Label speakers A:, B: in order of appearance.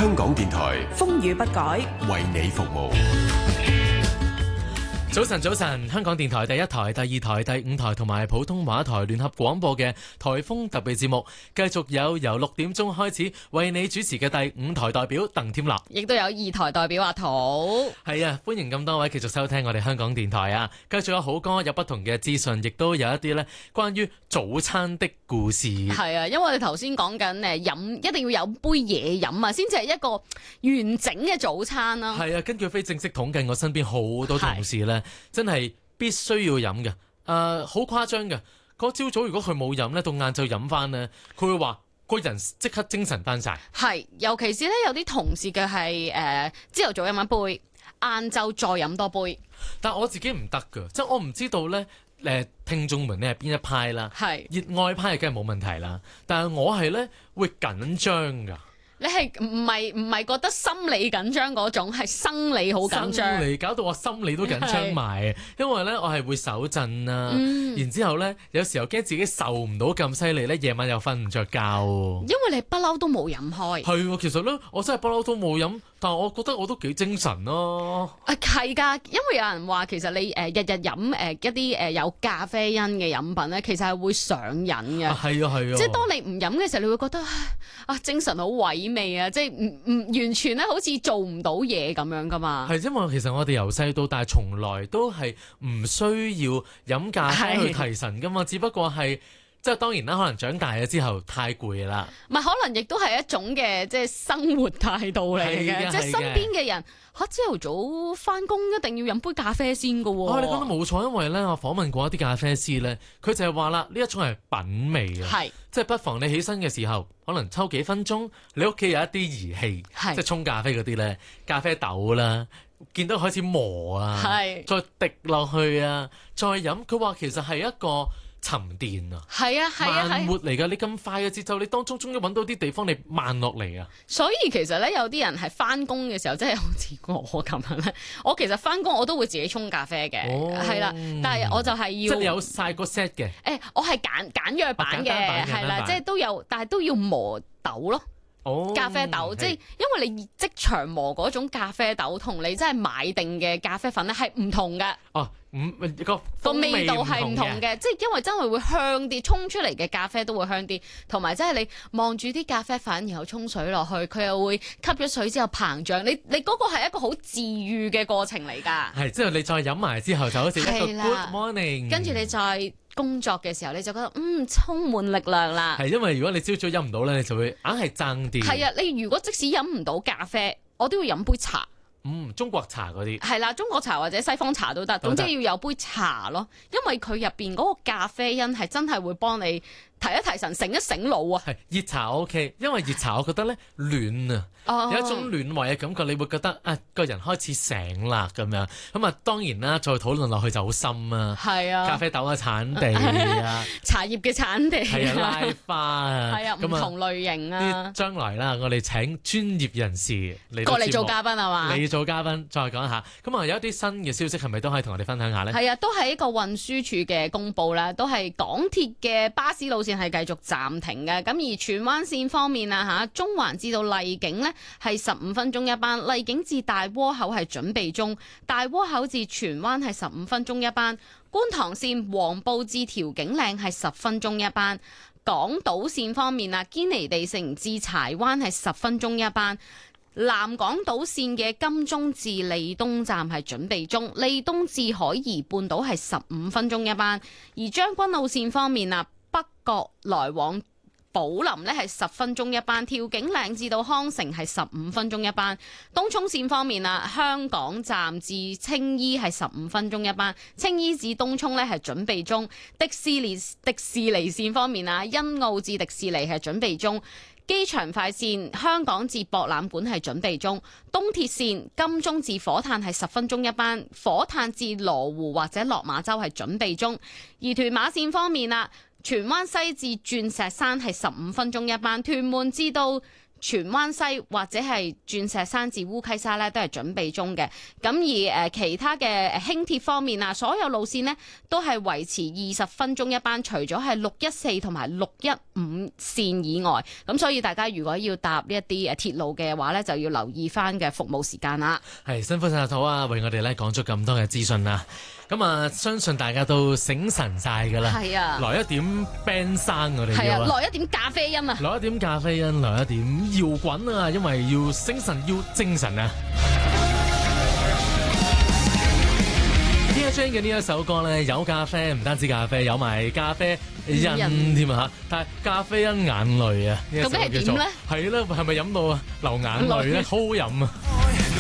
A: 香港電台
B: 風雨不改，
A: 為你服務。
C: 早晨，早晨！香港電台第一台、第二台、第五台同埋普通話台聯合廣播嘅颱風特別節目，繼續由6點鐘開始為你主持嘅第五台代表鄧添立，
D: 亦都有二台代表阿土。
C: 係啊，歡迎咁多位繼續收聽我哋香港電台啊！繼續有好歌，有不同嘅資訊，亦都有一啲呢關於早餐的故事。
D: 係啊，因為我哋頭先講緊飲一定要有杯嘢飲啊，先至係一個完整嘅早餐啦。
C: 係啊，根據非正式統計，我身邊好多同事呢，真係必須要飲嘅，好誇張嘅。嗰朝早如果佢冇飲呢，到晏晝飲翻呢，佢會話個人即刻精神翻晒。
D: 係，尤其是咧有啲同事嘅係朝頭早飲一杯，晏晝再飲多杯。
C: 但我自己唔得㗎，即係我唔知道呢，聽眾們呢係邊一派啦。
D: 係
C: 熱愛派梗係冇問題啦，但係我係呢會緊張㗎。
D: 你係唔係覺得心理緊張嗰種，係生理好緊張，
C: 生理搞到我心理都緊張埋，因為咧我係會手震啊，然之後咧有時候驚自己受唔到咁犀利咧，夜晚又瞓唔着覺。
D: 因為你不嬲都冇飲開。
C: 係喎，其實咧我真係不嬲都冇飲，但係我覺得我都幾精神咯。
D: 係㗎，因為有人話其實你日日飲一啲有咖啡因嘅飲品咧，其實係會上癮嘅。
C: 係啊係啊，
D: 即係當你唔飲嘅時候，你會覺得精神好萎靡啊！即係唔完全咧，好似做唔到嘢咁樣噶嘛。
C: 係因為其實我哋由細到大，從來都係唔需要飲咖啡去提神噶嘛，只不過係即係當然啦，可能長大咗之後太攰啦。
D: 唔係，可能亦都係一種嘅即係生活態度嚟嘅，即係身邊嘅人朝頭早翻工一定要飲杯咖啡先噶喎。
C: 你講得冇錯，因為咧我訪問過一啲咖啡師咧，佢就係話啦，呢一種係品味啊，
D: 係
C: 即係不妨你起身嘅時候，可能抽幾分鐘，你屋企有一啲儀器，即係沖咖啡嗰啲咧，咖啡豆啦，見到開始磨啊，再滴落去啊，再飲。佢話其實係一個沉澱啊，
D: 係啊，
C: 慢活嚟㗎。你咁快嘅節奏，你當中終於揾到啲地方你慢落嚟啊。
D: 所以其實咧，有啲人係翻工嘅時候，即係好似我咁樣咧。我其實翻工我都會自己沖咖啡嘅，係啦。但係我就係要
C: 即係你有晒個 set 嘅。
D: 我係簡約版嘅，係啦，即係都有，但係都要磨豆咯。咖啡豆，即係因為你即場磨嗰種咖啡豆，同你真係買定嘅咖啡粉咧係唔同嘅。個味道係唔同嘅，即係因為真係會香啲，沖出嚟嘅咖啡都會香啲，同埋即係你望住啲咖啡粉，然後沖水落去，佢又會吸咗水之後膨脹，你嗰個係一個好治愈嘅過程嚟㗎。
C: 係，之後你再飲埋之後就好似一個 good morning，
D: 跟住你再工作嘅時候，你就覺得充滿力量啦。
C: 係因為如果你朝早飲唔到咧，你就會硬係爭啲。
D: 係啊，你如果即使飲唔到咖啡，我都要飲杯茶。
C: 中國茶嗰啲
D: 係啦，中國茶或者西方茶都得，總之要有杯茶咯，因為佢入邊嗰個咖啡因係真係會幫你提一提神、醒一醒腦啊。
C: 係熱茶 OK， 因為熱茶我覺得咧暖啊，有一種暖胃嘅感覺，你會覺得個人開始醒啦咁樣。咁啊當然啦，再討論落去就好深啊。係啊，咖啡豆嘅產地啊，
D: 茶葉嘅產地
C: 係啊，拉花啊，
D: 係啊，唔同類型啊。
C: 將來啦，我哋請專業人士嚟
D: 過嚟做嘉賓係嘛？
C: 你做嘉賓再講下。咁啊有一啲新嘅消息係咪都可以同我哋分享下呢？
D: 係啊，都係一個運輸署嘅公佈啦，都係港鐵嘅巴士路線係繼續暫停嘅。咁而荃灣線方面啊中環至到荔景呢係15分鐘一班，荔景至大窩口係準備中，大窩口至荃灣係15分鐘一班，觀塘線黃埔至調景嶺係10分鐘一班。港島線方面啊，堅尼地城至柴灣係10分鐘一班。南港島線嘅金鐘至利東站係準備中，利東至海怡半島係15分鐘一班。而將軍澳線方面啊，北角來往寶林呢係10分鐘一班，調景嶺至到康城係15分鐘一班。東涌線方面啊，香港站至青衣係15分鐘一班，青衣至東涌呢係準備中。迪士尼線方面啊，欣澳至迪士尼係準備中。機場快線香港至博覽館係準備中，東鐵線金鐘至火炭係10分鐘一班，火炭至羅湖或者落馬洲係準備中。而屯馬線方面荃灣西至鑽石山係15分鐘一班，屯門至到荃灣西或者係鑽石山至烏溪沙咧都係準備中嘅。咁而其他嘅輕鐵方面啊，所有路線呢都係維持20分鐘一班，除咗係614同埋615線以外。咁所以大家如果要搭呢一啲鐵路嘅話咧，就要留意翻嘅服務時間啦。
C: 係辛苦晒阿土啊，為我哋咧講咗咁多嘅資訊啦。咁啊，相信大家都醒神晒㗎啦。係啊，來一點 band 生我哋要啊，
D: 來一點咖啡因啊，
C: 來一點咖啡因，來一點搖滾啊，因為要醒神要精神啊。Dear Jane 嘅呢一首歌咧，有咖啡，唔單止咖啡，有埋咖啡因添啊嚇！但係咖啡因眼淚啊，呢一首叫做係啦，係咪飲到啊流眼淚咧？好好飲啊！